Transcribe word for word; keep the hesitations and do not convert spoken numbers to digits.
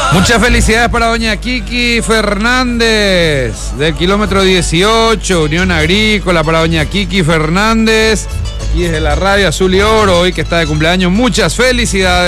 Muchas felicidades para doña Kiki Fernández, del kilómetro dieciocho, Unión Agrícola, para doña Kiki Fernández, y desde la radio Azul y Oro, hoy que está de cumpleaños, muchas felicidades.